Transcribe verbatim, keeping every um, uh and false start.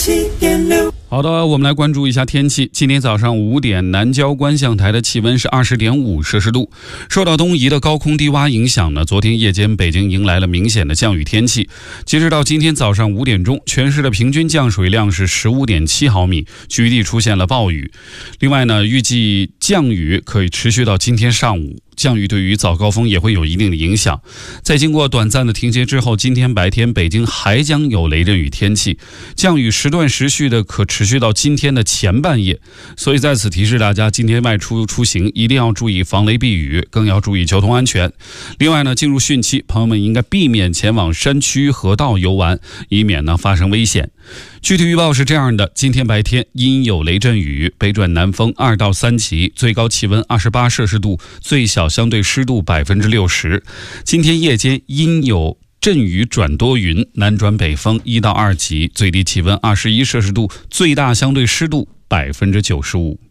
好的，我们来关注一下天气。今天早上五点，南郊观象台的气温是 二十点五 摄氏度。受到东移的高空低洼影响呢，昨天夜间北京迎来了明显的降雨天气。截止到今天早上五点钟，全市的平均降水量是 十五点七毫米，局地出现了暴雨。另外呢，预计降雨可以持续到今天上午。降雨对于早高峰也会有一定的影响。在经过短暂的停歇之后，今天白天北京还将有雷阵雨天气，降雨时断时续的可持续到今天的前半夜。所以在此提示大家，今天外出出行一定要注意防雷避雨，更要注意交通安全。另外呢，进入汛期，朋友们应该避免前往山区河道游玩，以免呢发生危险。具体预报是这样的：今天白天阴有雷阵雨，北转南风二到三级，最高气温二十八摄氏度，最小相对湿度百分之六十。今天夜间阴有阵雨转多云，南转北风一到二级，最低气温二十一摄氏度，最大相对湿度百分之九十五。